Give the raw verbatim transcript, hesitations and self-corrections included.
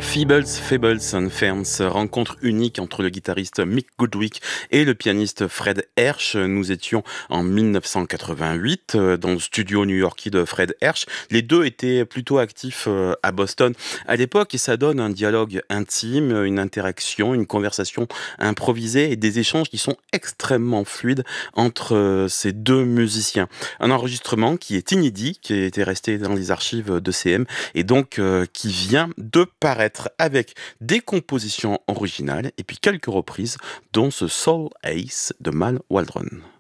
Feebles, Fables and Ferns, rencontre unique entre le guitariste Mick Goodwick et le pianiste Fred Hersch. Nous étions en dix-neuf cent quatre-vingt-huit euh, dans le studio new-yorkais de Fred Hersch. Les deux étaient plutôt actifs euh, à Boston à l'époque et ça donne un dialogue intime, une interaction, une conversation improvisée et des échanges qui sont extrêmement fluides entre euh, ces deux musiciens. Un enregistrement qui est inédit, qui était resté dans les archives de C M et donc euh, qui vient de paraître avec des compositions originales et puis quelques reprises dont ce Soul Ace de Mal Waldron.